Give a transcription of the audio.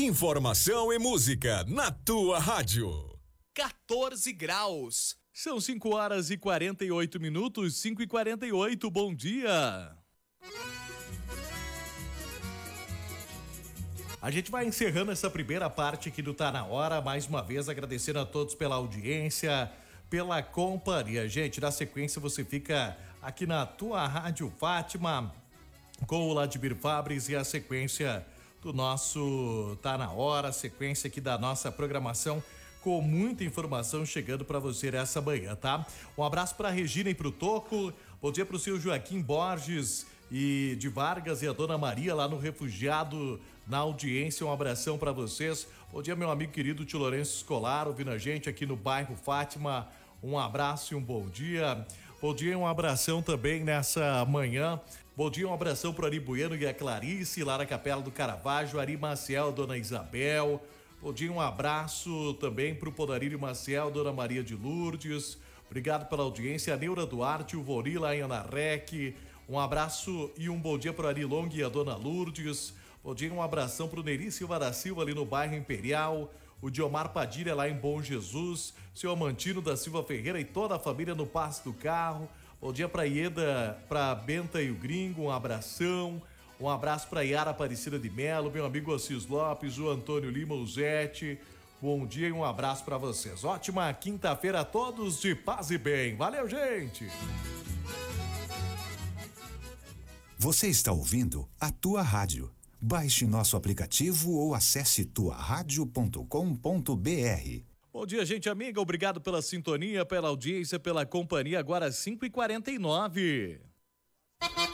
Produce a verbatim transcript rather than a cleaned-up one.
Informação e música na tua rádio. quatorze graus. São cinco horas e quarenta e oito minutos, cinco e quarenta e oito, bom dia. A gente vai encerrando essa primeira parte aqui do Tá Na Hora, mais uma vez agradecendo a todos pela audiência, pela companhia. Gente, na sequência você fica aqui na tua Rádio Fátima com o Vladimir Fabres e a sequência do nosso Tá Na Hora, sequência aqui da nossa programação com muita informação chegando para você nessa manhã, tá? Um abraço para Regina e pro Toco, bom dia pro seu Joaquim Borges e de Vargas e a Dona Maria lá no Refugiado na audiência, um abração para vocês. Bom dia, meu amigo querido Tio Lourenço Escolar, ouvindo a gente aqui no bairro Fátima, um abraço e um bom dia. Bom dia e um abração também nessa manhã. Bom dia, um abração pro Ari Bueno e a Clarice, lá na Capela do Caravaggio, Ari Maciel, Dona Isabel. Bom dia, um abraço também pro Podarírio Maciel, Dona Maria de Lourdes. Obrigado pela audiência, a Neura Duarte, o Vori lá em Anarrec. Um abraço e um bom dia pro Ari Long e a Dona Lourdes. Bom dia, um abração pro Neri Silva da Silva ali no bairro Imperial. O Diomar Padilha lá em Bom Jesus. Seu Amantino da Silva Ferreira e toda a família no Passo do Carro. Bom dia pra Ieda, pra Benta e o Gringo, um abração. Um abraço pra Yara Aparecida de Melo, meu amigo Assis Lopes, o Antônio Lima, o Zete. Bom dia e um abraço pra vocês. Ótima quinta-feira a todos, de paz e bem. Valeu, gente! Você está ouvindo a Tua Rádio. Baixe nosso aplicativo ou acesse tua rádio ponto com ponto br. Bom dia, gente amiga. Obrigado pela sintonia, pela audiência, pela companhia. Agora cinco e quarenta e nove.